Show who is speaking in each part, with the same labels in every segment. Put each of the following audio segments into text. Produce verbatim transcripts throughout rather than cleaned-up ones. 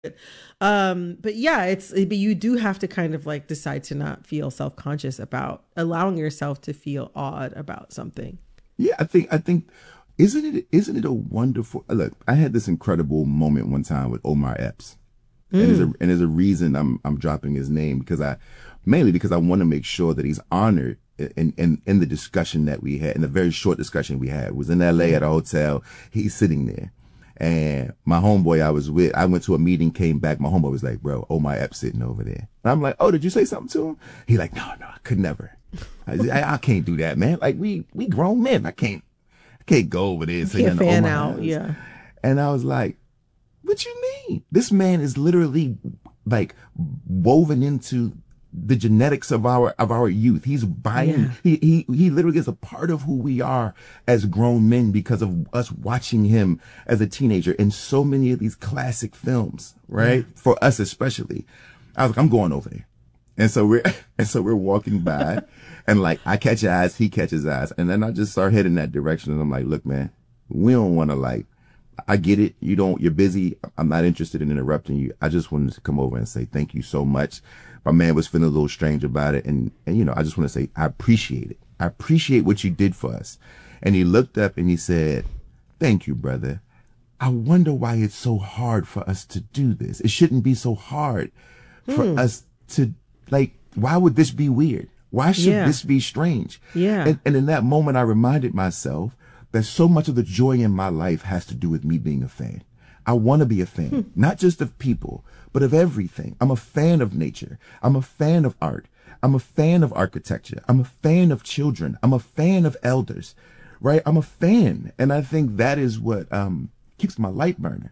Speaker 1: Um, but yeah, it's, but you do have to kind of like decide to not feel self-conscious about allowing yourself to feel odd about something.
Speaker 2: Yeah, I think I think isn't it isn't it a wonderful look? I had this incredible moment one time with Omar Epps, and there's a
Speaker 1: Mm.
Speaker 2: and there's a reason I'm I'm dropping his name because I mainly because I want to make sure that he's honored in in in the discussion that we had in the very short discussion we had. It was in L A at a hotel. He's sitting there. And my homeboy I was with, I went to a meeting, came back. My homeboy was like, bro, Omar Epps sitting over there. And I'm like, oh, did you say something to him? He like, no, no, I could never. I, I, I can't do that, man. Like we we grown men. I can't I can't go over there and say
Speaker 1: Can't
Speaker 2: nothing to
Speaker 1: fan
Speaker 2: Omar
Speaker 1: out.
Speaker 2: Epps.
Speaker 1: Yeah.
Speaker 2: And I was like, what you mean? This man is literally like woven into the genetics of our of our youth. He's buying
Speaker 1: Yeah.
Speaker 2: he he he literally is a part of who we are as grown men because of us watching him as a teenager in so many of these classic films, right?
Speaker 1: Yeah.
Speaker 2: For us especially. I was like, I'm going over there. And so we're and so we're walking by and like I catch eyes, he catches eyes, and then I just start heading that direction and I'm like, look, man, we don't want to like I get it. You don't, you're busy. I'm not interested in interrupting you. I just wanted to come over and say thank you so much. My man was feeling a little strange about it. And, and, you know, I just want to say, I appreciate it. I appreciate what you did for us. And he looked up and he said, thank you, brother. I wonder why it's so hard for us to do this. It shouldn't be so hard for
Speaker 1: Hmm.
Speaker 2: us to like, why would this be weird? Why should
Speaker 1: Yeah.
Speaker 2: this be strange?
Speaker 1: Yeah.
Speaker 2: And, and in that moment, I reminded myself that so much of the joy in my life has to do with me being a fan. I want to be a fan,
Speaker 1: Hmm.
Speaker 2: not just of people, but of everything. I'm a fan of nature. I'm a fan of art. I'm a fan of architecture. I'm a fan of children. I'm a fan of elders, right? I'm a fan. And I think that is what um, keeps my light burning.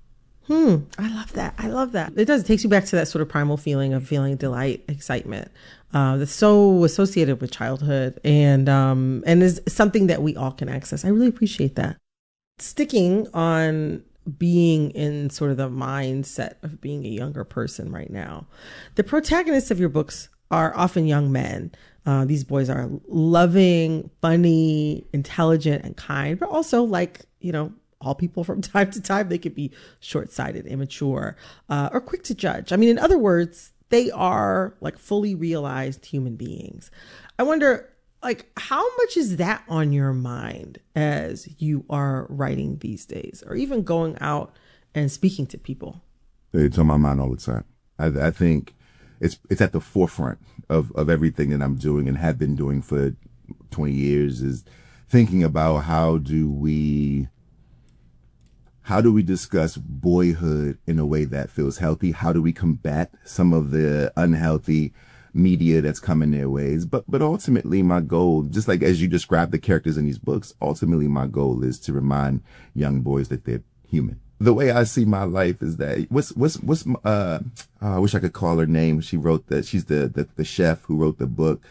Speaker 1: Hmm. I love that. I love that. It does. It takes you back to that sort of primal feeling of feeling delight, excitement. Uh, that's so associated with childhood and um, and is something that we all can access. I really appreciate that. Sticking on being in sort of the mindset of being a younger person right now, the protagonists of your books are often young men. Uh, these boys are loving, funny, intelligent, and kind, but also like, you know, all people from time to time, they could be short-sighted, immature, uh, or quick to judge. I mean, in other words, they are like fully realized human beings. I wonder, like, how much is that on your mind as you are writing these days, or even going out and speaking to people?
Speaker 2: It's on my mind all the time. I, I think it's it's at the forefront of, of everything that I'm doing and have been doing for twenty years is thinking about how do we how do we discuss boyhood in a way that feels healthy? How do we combat some of the unhealthy media that's coming their ways? But but ultimately my goal, just like as you describe the characters in these books, ultimately my goal is to remind young boys that they're human. The way I see my life is that what's what's what's uh oh, I wish I could call her name. She wrote that she's the, the the chef who wrote the book.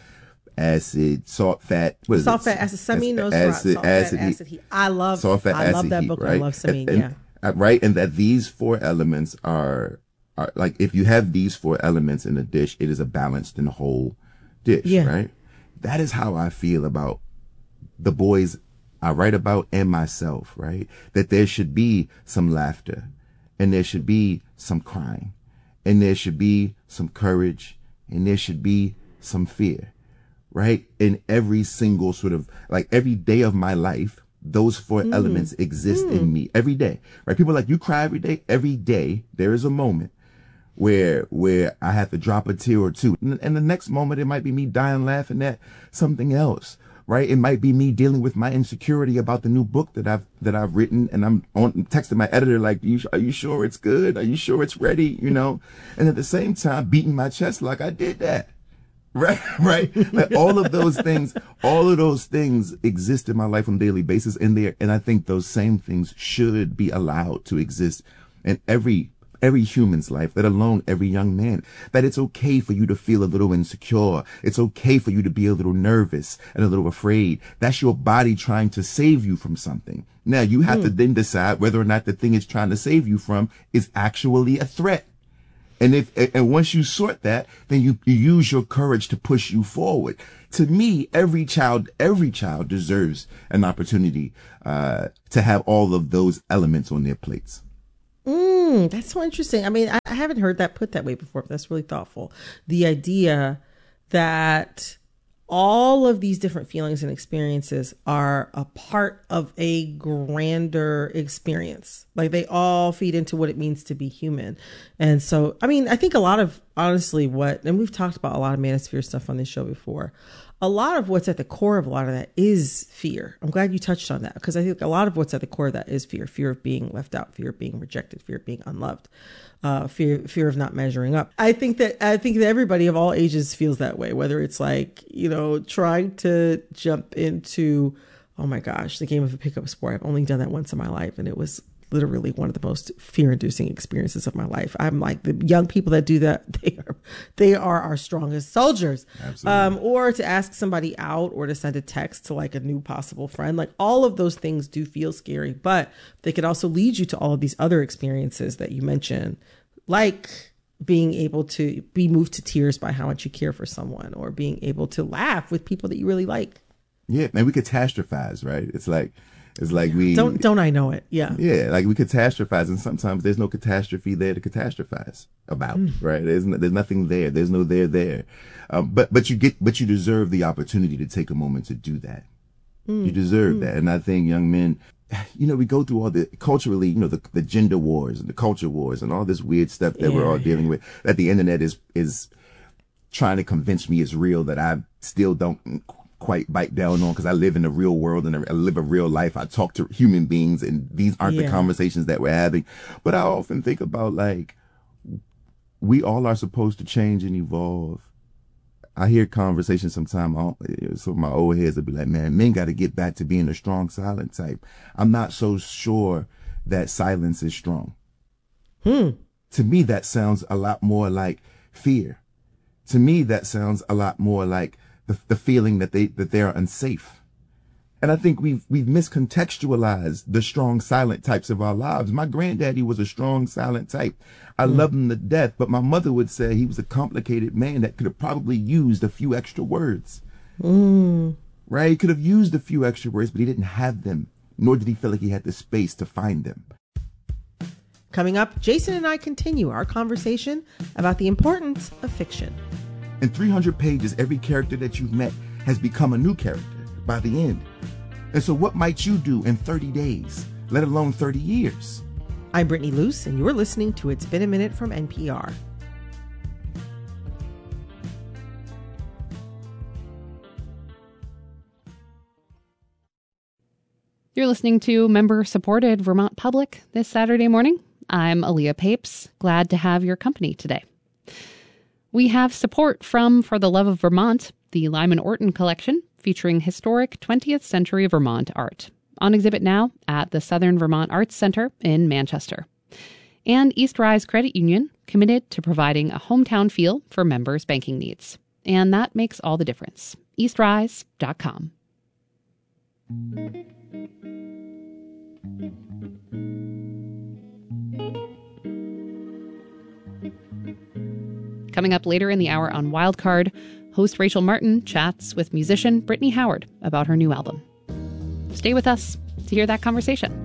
Speaker 2: Acid, salt, fat. What is
Speaker 1: Salt,
Speaker 2: it?
Speaker 1: fat, acid, Samin knows
Speaker 2: acid,
Speaker 1: salt,
Speaker 2: acid,
Speaker 1: fat, acid, heat. I love,
Speaker 2: salt, fat,
Speaker 1: I
Speaker 2: acid,
Speaker 1: love that
Speaker 2: heat,
Speaker 1: book.
Speaker 2: right?
Speaker 1: I love Samin.
Speaker 2: And,
Speaker 1: Yeah.
Speaker 2: and, right. And that these four elements are, are like, if you have these four elements in a dish, it is a balanced and whole dish,
Speaker 1: Yeah.
Speaker 2: right? That is how I feel about the boys I write about and myself, right? That there should be some laughter and there should be some crying and there should be some courage and there should be some fear. Right? In every single sort of like every day of my life, those four mm. elements exist mm. in me every day. Right? People are like, you cry every day. Every day there is a moment where where I have to drop a tear or two. And, and the next moment it might be me dying laughing at something else. Right? It might be me dealing with my insecurity about the new book that I've that I've written, and I'm on texting my editor like, you, are you sure it's good? Are you sure it's ready? You know? And at the same time beating my chest like I did that. Right, right. Like all of those things, all of those things exist in my life on a daily basis in there. And I think those same things should be allowed to exist in every, every human's life, let alone every young man. That it's okay for you to feel a little insecure. It's okay for you to be a little nervous and a little afraid. That's your body trying to save you from something. Now you have mm. to then decide whether or not the thing it's trying to save you from is actually a threat. And if, and once you sort that, then you, you use your courage to push you forward. To me, every child, every child deserves an opportunity, uh, to have all of those elements on their plates.
Speaker 1: Mm. Hmm, that's so interesting. I mean, I, I haven't heard that put that way before, but that's really thoughtful. The idea that all of these different feelings and experiences are a part of a grander experience. Like they all feed into what it means to be human. And so, I mean, I think a lot of, honestly, what, and we've talked about a lot of manosphere stuff on this show before, a lot of what's at the core of a lot of that is fear. I'm glad you touched on that, because I think a lot of what's at the core of that is fear, fear of being left out, fear of being rejected, fear of being unloved, uh, fear, fear of not measuring up. I think that, I think that everybody of all ages feels that way, whether it's like, you know, trying to jump into, oh my gosh, the game of a pickup sport. I've only done that once in my life, and it was literally one of the most fear-inducing experiences of my life. I'm like, the young people that do that, they are they are our strongest soldiers.
Speaker 2: Absolutely.
Speaker 1: Um, or to ask somebody out, or to send a text to like a new possible friend. Like all of those things do feel scary, but they could also lead you to all of these other experiences that you mentioned, like being able to be moved to tears by how much you care for someone, or being able to laugh with people that you really like.
Speaker 2: Yeah, man, we catastrophize, right? It's like, It's like we
Speaker 1: don't don't I know it? Yeah,
Speaker 2: yeah. Like we catastrophize, and sometimes there's no catastrophe there to catastrophize about, mm. right? There's no, there's nothing there. There's no there there. Um, but but you get but you deserve the opportunity to take a moment to do that. Mm. You deserve mm. that, and I think young men, you know, we go through all the culturally, you know, the the gender wars and the culture wars and all this weird stuff that yeah, we're all dealing with. That the internet is is trying to convince me is real, that I still don't quite bite down on, because I live in the real world and I live a real life. I talk to human beings, and these aren't yeah. the conversations that we're having. But I often think about, like, we all are supposed to change and evolve. I hear conversations sometimes, some of my old heads will be like, man, men got to get back to being a strong, silent type. I'm not so sure that silence is strong.
Speaker 1: Hmm.
Speaker 2: To me, that sounds a lot more like fear. To me, that sounds a lot more like The, the feeling that they that they are unsafe. And I think we've we've miscontextualized the strong silent types of our lives. My granddaddy was a strong silent type. I mm. loved him to death, but my mother would say he was a complicated man that could have probably used a few extra words.
Speaker 1: Mm.
Speaker 2: Right? He could have used a few extra words, but he didn't have them, nor did he feel like he had the space to find them.
Speaker 1: Coming up, Jason and I continue our conversation about the importance of fiction.
Speaker 2: In three hundred pages, every character that you've met has become a new character by the end. And so what might you do in thirty days, let alone thirty years?
Speaker 1: I'm Brittany Luce, and you're listening to It's Been a Minute from N P R.
Speaker 3: You're listening to member-supported Vermont Public this Saturday morning. I'm Aaliyah Papes. Glad to have your company today. We have support from For the Love of Vermont, the Lyman Orton collection featuring historic twentieth century Vermont art, on exhibit now at the Southern Vermont Arts Center in Manchester. And East Rise Credit Union, committed to providing a hometown feel for members' banking needs. And that makes all the difference. east rise dot com. Coming up later in the hour on Wildcard, host Rachel Martin chats with musician Brittany Howard about her new album. Stay with us to hear that conversation.